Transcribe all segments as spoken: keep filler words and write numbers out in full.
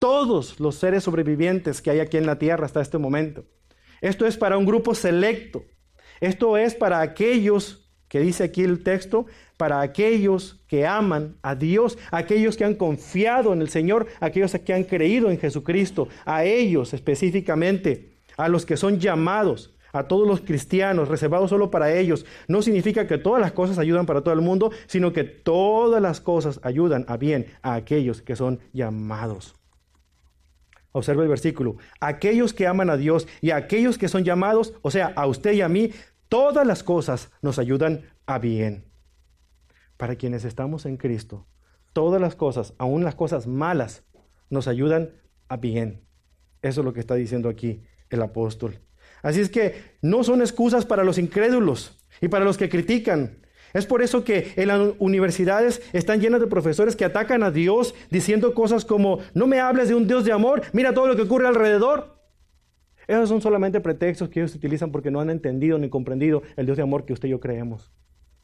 todos los seres sobrevivientes que hay aquí en la tierra hasta este momento. Esto es para un grupo selecto. Esto es para aquellos, que dice aquí el texto, para aquellos que aman a Dios, aquellos que han confiado en el Señor, aquellos que han creído en Jesucristo, a ellos específicamente, a los que son llamados, a todos los cristianos, reservados solo para ellos. No significa que todas las cosas ayudan para todo el mundo, sino que todas las cosas ayudan a bien a aquellos que son llamados. Observa el versículo. Aquellos que aman a Dios y aquellos que son llamados, o sea, a usted y a mí, todas las cosas nos ayudan a bien. Para quienes estamos en Cristo, todas las cosas, aun las cosas malas, nos ayudan a bien. Eso es lo que está diciendo aquí el apóstol. Así es que no son excusas para los incrédulos y para los que critican. Es por eso que en las universidades están llenas de profesores que atacan a Dios diciendo cosas como: no me hables de un Dios de amor, mira todo lo que ocurre alrededor. Esos son solamente pretextos que ellos utilizan porque no han entendido ni comprendido el Dios de amor que usted y yo creemos.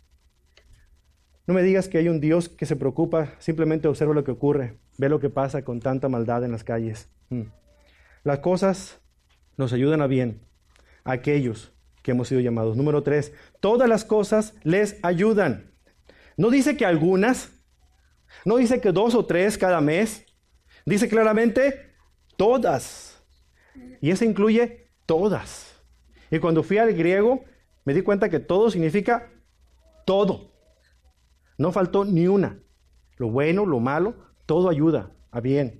No me digas que hay un Dios que se preocupa, simplemente observa lo que ocurre, ve lo que pasa con tanta maldad en las calles. Hmm. Las cosas nos ayudan a bien a aquellos que hemos sido llamados. Número tres, todas las cosas les ayudan. No dice que algunas, no dice que dos o tres cada mes, dice claramente todas. Y eso incluye todas. Y cuando fui al griego, me di cuenta que todo significa todo. No faltó ni una. Lo bueno, lo malo, todo ayuda a bien.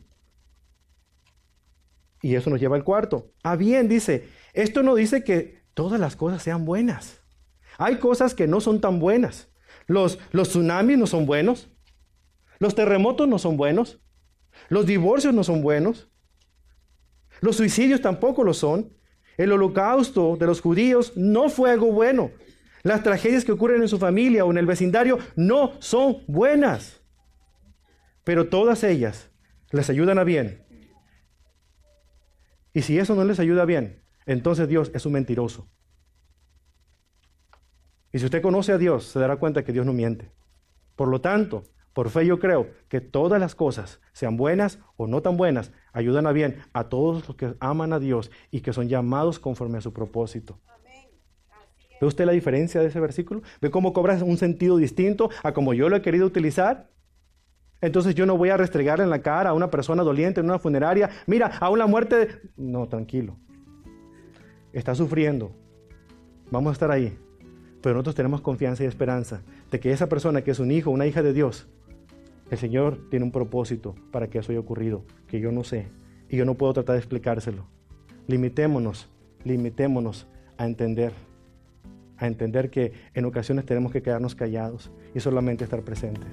Y eso nos lleva al cuarto. A bien, dice. Esto no dice que todas las cosas sean buenas. Hay cosas que no son tan buenas. Los, los tsunamis no son buenos. Los terremotos no son buenos. Los divorcios no son buenos. Los suicidios tampoco lo son. El holocausto de los judíos no fue algo bueno. Las tragedias que ocurren en su familia o en el vecindario no son buenas. Pero todas ellas les ayudan a bien. Y si eso no les ayuda bien, entonces Dios es un mentiroso. Y si usted conoce a Dios, se dará cuenta que Dios no miente. Por lo tanto, por fe yo creo que todas las cosas, sean buenas o no tan buenas, ayudan a bien a todos los que aman a Dios y que son llamados conforme a su propósito. ¿Ve usted la diferencia de ese versículo? ¿Ve cómo cobra un sentido distinto a como yo lo he querido utilizar? Entonces yo no voy a restregar en la cara a una persona doliente en una funeraria. Mira, aún la muerte de... No, tranquilo. Está sufriendo. Vamos a estar ahí. Pero nosotros tenemos confianza y esperanza de que esa persona que es un hijo, una hija de Dios, el Señor tiene un propósito para que eso haya ocurrido, que yo no sé. Y yo no puedo tratar de explicárselo. Limitémonos, limitémonos a entender. A entender que en ocasiones tenemos que quedarnos callados y solamente estar presentes.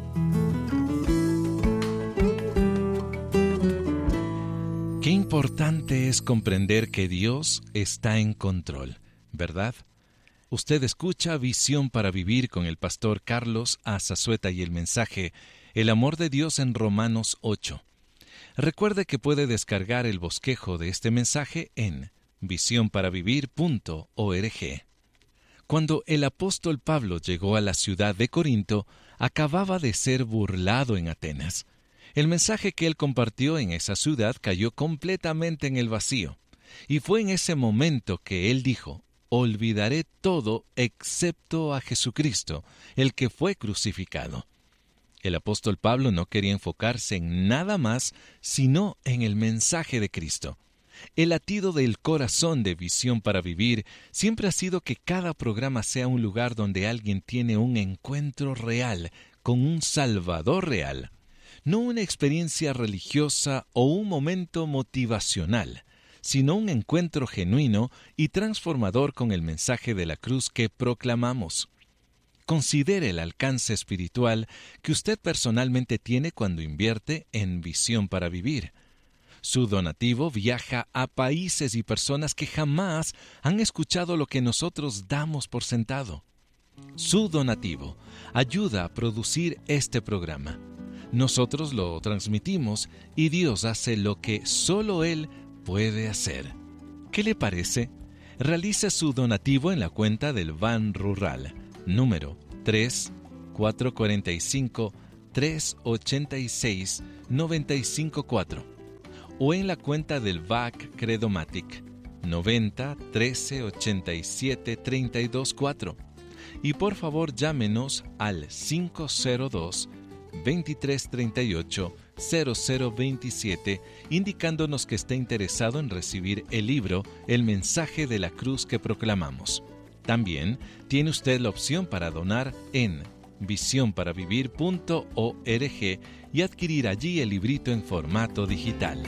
Qué importante es comprender que Dios está en control, ¿verdad? Usted escucha Visión para Vivir con el pastor Carlos Azazueta y el mensaje El amor de Dios en Romanos ocho. Recuerde que puede descargar el bosquejo de este mensaje en visión para vivir punto org. Cuando el apóstol Pablo llegó a la ciudad de Corinto, acababa de ser burlado en Atenas. El mensaje que él compartió en esa ciudad cayó completamente en el vacío. Y fue en ese momento que él dijo: olvidaré todo excepto a Jesucristo, el que fue crucificado. El apóstol Pablo no quería enfocarse en nada más, sino en el mensaje de Cristo. El latido del corazón de Visión para Vivir siempre ha sido que cada programa sea un lugar donde alguien tiene un encuentro real con un Salvador real. No una experiencia religiosa o un momento motivacional, sino un encuentro genuino y transformador con el mensaje de la cruz que proclamamos. Considere el alcance espiritual que usted personalmente tiene cuando invierte en Visión para Vivir. Su donativo viaja a países y personas que jamás han escuchado lo que nosotros damos por sentado. Su donativo ayuda a producir este programa. Nosotros lo transmitimos y Dios hace lo que solo Él puede hacer. ¿Qué le parece? Realice su donativo en la cuenta del Ban Rural, número tres cuatro cuatro cinco tres ocho seis nueve cinco cuatro. o en la cuenta del V A C Credomatic noventa, trece, ochenta y siete, treinta y dos, cuatro. Y por favor llámenos al cinco cero dos, veintitrés treinta y ocho, cero cero veintisiete, indicándonos que está interesado en recibir el libro El mensaje de la cruz que proclamamos. También tiene usted la opción para donar en visión para vivir punto org y adquirir allí el librito en formato digital.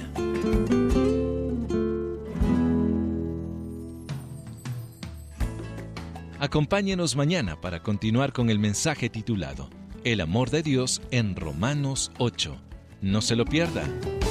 Acompáñenos mañana para continuar con el mensaje titulado El amor de Dios en Romanos ocho. No se lo pierda.